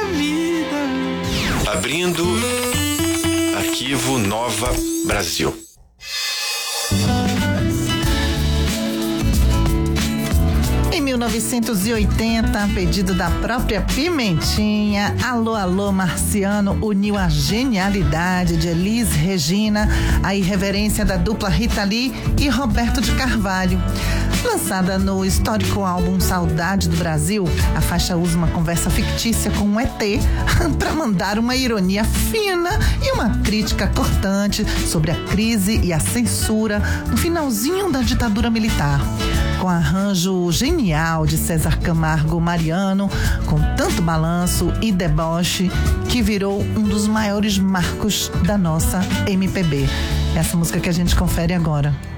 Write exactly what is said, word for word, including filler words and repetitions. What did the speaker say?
vida. Abrindo Arquivo Nova Brasil. Em mil novecentos e oitenta, a pedido da própria Pimentinha, Alô, Alô, Marciano uniu a genialidade de Elis Regina à irreverência da dupla Rita Lee e Roberto de Carvalho. Lançada no histórico álbum Saudade do Brasil, a faixa usa uma conversa fictícia com um E T para mandar uma ironia fina e uma crítica cortante sobre a crise e a censura no finalzinho da ditadura militar. Com arranjo genial de César Camargo Mariano, com tanto balanço e deboche, que virou um dos maiores marcos da nossa M P B. Essa música que a gente confere agora.